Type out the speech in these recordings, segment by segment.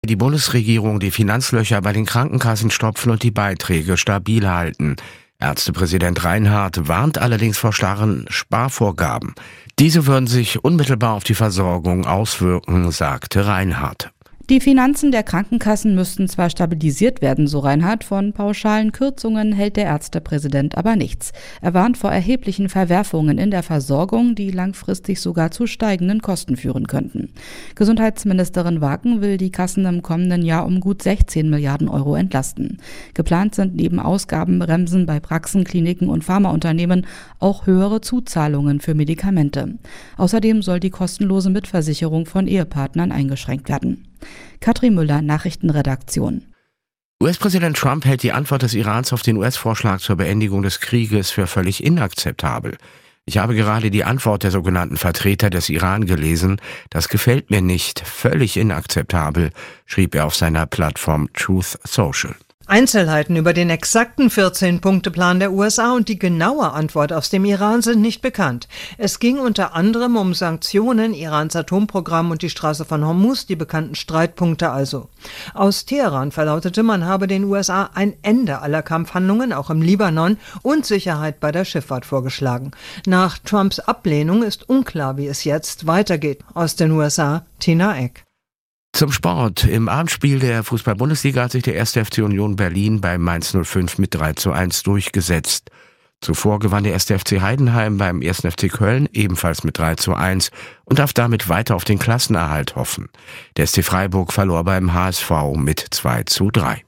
die Bundesregierung die Finanzlöcher bei den Krankenkassen stopfen und die Beiträge stabil halten. Ärztepräsident Reinhardt warnt allerdings vor starren Sparvorgaben. Diese würden sich unmittelbar auf die Versorgung auswirken, sagte Reinhardt. Die Finanzen der Krankenkassen müssten zwar stabilisiert werden, so Reinhardt, von pauschalen Kürzungen hält der Ärztepräsident aber nichts. Er warnt vor erheblichen Verwerfungen in der Versorgung, die langfristig sogar zu steigenden Kosten führen könnten. Gesundheitsministerin Waken will die Kassen im kommenden Jahr um gut 16 Milliarden Euro entlasten. Geplant sind neben Ausgabenbremsen bei Praxen, Kliniken und Pharmaunternehmen auch höhere Zuzahlungen für Medikamente. Außerdem soll die kostenlose Mitversicherung von Ehepartnern eingeschränkt werden. Katrin Müller, Nachrichtenredaktion. US-Präsident Trump hält die Antwort des Irans auf den US-Vorschlag zur Beendigung des Krieges für völlig inakzeptabel. Ich habe gerade die Antwort der sogenannten Vertreter des Iran gelesen. Das gefällt mir nicht. Völlig inakzeptabel, schrieb er auf seiner Plattform Truth Social. Einzelheiten über den exakten 14-Punkte-Plan der USA und die genaue Antwort aus dem Iran sind nicht bekannt. Es ging unter anderem um Sanktionen, Irans Atomprogramm und die Straße von Hormuz, die bekannten Streitpunkte also. Aus Teheran verlautete, man habe den USA ein Ende aller Kampfhandlungen, auch im Libanon, und Sicherheit bei der Schifffahrt vorgeschlagen. Nach Trumps Ablehnung ist unklar, wie es jetzt weitergeht. Aus den USA, Tina Eck. Zum Sport. Im Abendspiel der Fußball-Bundesliga hat sich der 1. FC Union Berlin bei Mainz 05 mit 3:1 durchgesetzt. Zuvor gewann der 1. FC Heidenheim beim 1. FC Köln ebenfalls mit 3:1 und darf damit weiter auf den Klassenerhalt hoffen. Der SC Freiburg verlor beim HSV mit 2:3.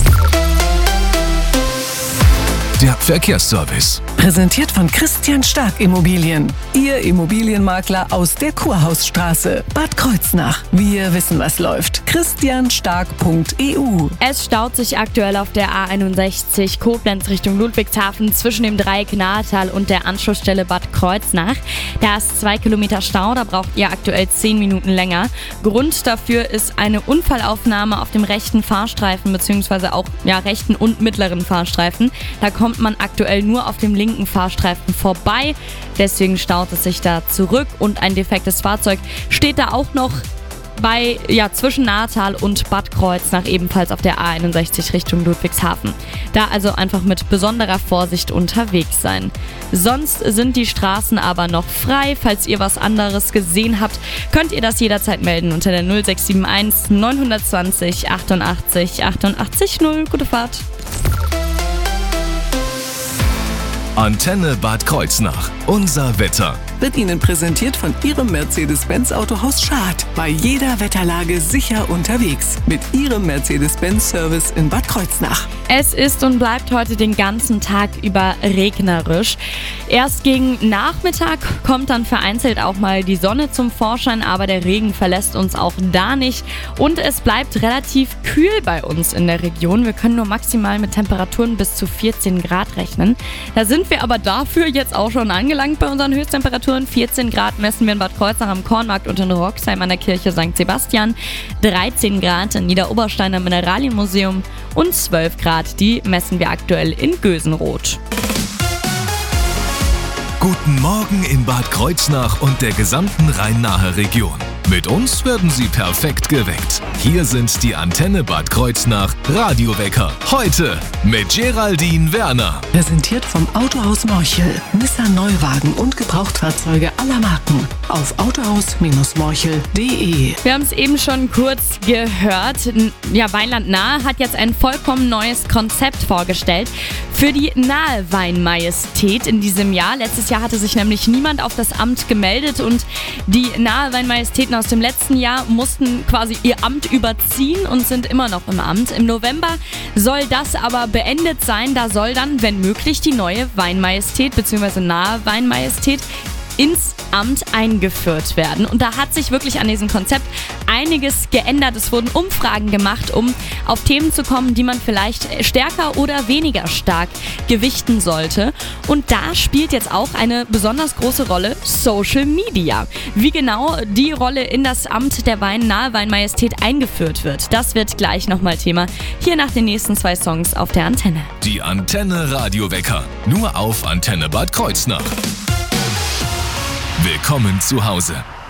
Der Verkehrsservice. Präsentiert von Christian Stark Immobilien. Ihr Immobilienmakler aus der Kurhausstraße, Bad Kreuznach. Wir wissen, was läuft. christianstark.eu. Es staut sich aktuell auf der A61 Koblenz Richtung Ludwigshafen zwischen dem Dreieck Nahetal und der Anschlussstelle Bad Kreuznach. Da ist 2 Kilometer Stau, da braucht ihr aktuell 10 Minuten länger. Grund dafür ist eine Unfallaufnahme auf dem rechten Fahrstreifen bzw. auch rechten und mittleren Fahrstreifen. Da kommt man aktuell nur auf dem linken Fahrstreifen vorbei. Deswegen staut es sich da zurück und ein defektes Fahrzeug steht da auch noch zwischen Nahetal und Bad Kreuznach, ebenfalls auf der A61 Richtung Ludwigshafen. Da also einfach mit besonderer Vorsicht unterwegs sein. Sonst sind die Straßen aber noch frei. Falls ihr was anderes gesehen habt, könnt ihr das jederzeit melden unter der 0671 920 88 88 0. Gute Fahrt! Antenne Bad Kreuznach. Unser Wetter. Wird Ihnen präsentiert von Ihrem Mercedes-Benz Autohaus Schad. Bei jeder Wetterlage sicher unterwegs. Mit Ihrem Mercedes-Benz-Service in Bad Kreuznach. Es ist und bleibt heute den ganzen Tag über regnerisch. Erst gegen Nachmittag kommt dann vereinzelt auch mal die Sonne zum Vorschein, aber der Regen verlässt uns auch da nicht. Und es bleibt relativ kühl bei uns in der Region. Wir können nur maximal mit Temperaturen bis zu 14 Grad rechnen. Da sind wir aber dafür jetzt auch schon angelangt bei unseren Höchsttemperaturen. 14 Grad messen wir in Bad Kreuznach am Kornmarkt und in Roxheim an der Kirche St. Sebastian, 13 Grad in Niederoberstein am Mineralienmuseum und 12 Grad, die messen wir aktuell in Gösenroth. Guten Morgen in Bad Kreuznach und der gesamten Rhein-Nahe Region. Mit uns werden Sie perfekt geweckt. Hier sind die Antenne Bad Kreuznach Radiowecker. Heute mit Geraldine Werner. Präsentiert vom Autohaus Morchel. Nissan Neuwagen und Gebrauchtfahrzeuge aller Marken. Auf autohaus-morchel.de. Wir haben es eben schon kurz gehört. Weinland Nahe hat jetzt ein vollkommen neues Konzept vorgestellt für die Nahe Weinmajestät in diesem Jahr. Letztes Jahr hatte sich nämlich niemand auf das Amt gemeldet und die Nahe Weinmajestäten aus dem letzten Jahr mussten quasi ihr Amt überziehen und sind immer noch im Amt. Im November soll das aber beendet sein. Da soll dann, wenn möglich, die neue Weinmajestät bzw. Nahe Weinmajestät ins Amt eingeführt werden. Und da hat sich wirklich an diesem Konzept einiges geändert. Es wurden Umfragen gemacht, um auf Themen zu kommen, die man vielleicht stärker oder weniger stark gewichten sollte. Und da spielt jetzt auch eine besonders große Rolle Social Media. Wie genau die Rolle in das Amt der Nahe Weinmajestät eingeführt wird, das wird gleich nochmal Thema hier nach den nächsten 2 Songs auf der Antenne. Die Antenne Radiowecker. Nur auf Antenne Bad Kreuznach. Willkommen zu Hause.